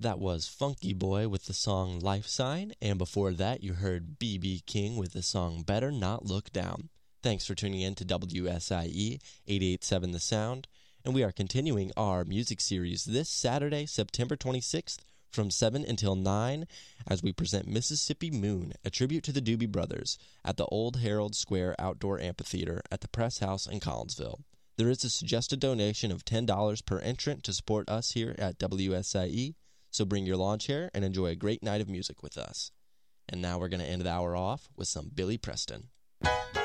That was Funky Boy with the song Life Sign, and before that you heard B.B. King with the song Better Not Look Down. Thanks for tuning in to WSIE 88.7 The Sound, and we are continuing our music series this Saturday, September 26th, from 7 until 9, as we present Mississippi Moon, a tribute to the Doobie Brothers, at the Old Herald Square Outdoor Amphitheater at the Press House in Collinsville. There is a suggested donation of $10 per entrant to support us here at WSIE, so bring your lawn chair and enjoy a great night of music with us. And now we're going to end the hour off with some Billy Preston.